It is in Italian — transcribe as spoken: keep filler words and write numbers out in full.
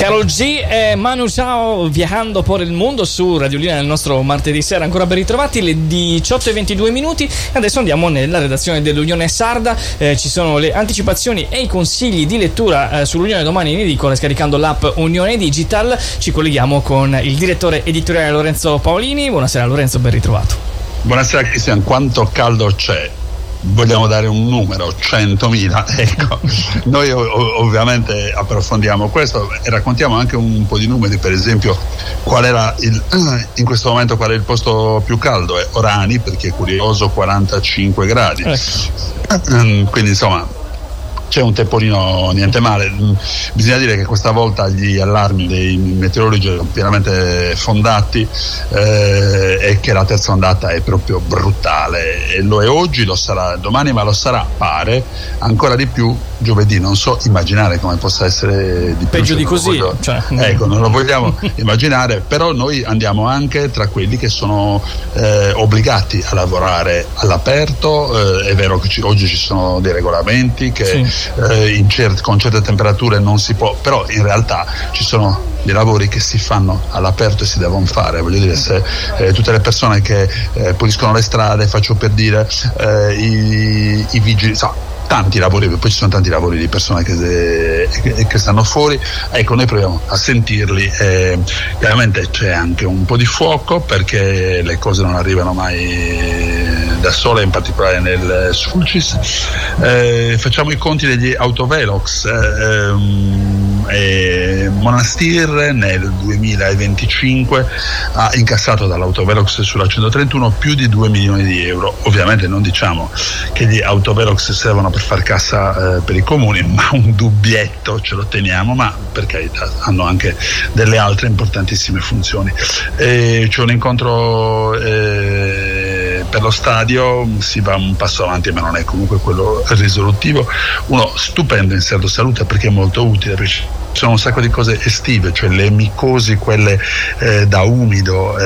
Karol G e Manu Chao viajando por il mondo su Radio Linea nel nostro martedì sera. Ancora ben ritrovati, le diciotto e ventidue minuti. Adesso andiamo nella redazione dell'Unione Sarda. Eh, ci sono le anticipazioni e i consigli di lettura eh, sull'Unione domani in edicola scaricando l'app Unione Digital. Ci colleghiamo con il direttore editoriale Lorenzo Paolini. Buonasera Lorenzo, ben ritrovato. Buonasera Cristian, quanto caldo c'è? Vogliamo dare un numero, centomila, ecco. Noi ov- ovviamente approfondiamo questo e raccontiamo anche un po' di numeri, per esempio qual era il, in questo momento qual è il posto più caldo, è Orani, perché è curioso, quarantacinque gradi, eh. Quindi insomma c'è un temporino niente male. Bisogna dire che questa volta gli allarmi dei meteorologi erano pienamente fondati eh, e che la terza ondata è proprio brutale, e lo è oggi, lo sarà domani, ma lo sarà, pare, ancora di più giovedì. Non so immaginare come possa essere di peggio più, di così, voglio, cioè. Ecco, non lo vogliamo immaginare, però noi andiamo anche tra quelli che sono eh, obbligati a lavorare all'aperto. Eh, è vero che ci, oggi ci sono dei regolamenti che sì. Eh, in cer- con certe temperature non si può, però in realtà ci sono dei lavori che si fanno all'aperto e si devono fare. Voglio dire, se eh, tutte le persone che eh, puliscono le strade, faccio per dire eh, i, i vigili, so, tanti lavori, poi ci sono tanti lavori di persone che, che, che stanno fuori, ecco, noi proviamo a sentirli. Eh, chiaramente c'è anche un po' di fuoco, perché le cose non arrivano mai da sole, in particolare nel Sulcis. Eh, facciamo i conti degli autovelox. Eh, eh, Monastir nel duemilaventicinque ha incassato dall'autovelox sulla centotrentuno più di due milioni di euro. Ovviamente non diciamo che gli autovelox servono per far cassa eh, per i comuni, ma un dubbietto ce lo teniamo, ma per carità hanno anche delle altre importantissime funzioni. Eh, c'è un incontro eh, per lo stadio, si va un passo avanti, ma non è comunque quello risolutivo. Uno stupendo in Serdo Salute, perché è molto utile, perché ci sono un sacco di cose estive, cioè le micosi, quelle eh, da umido,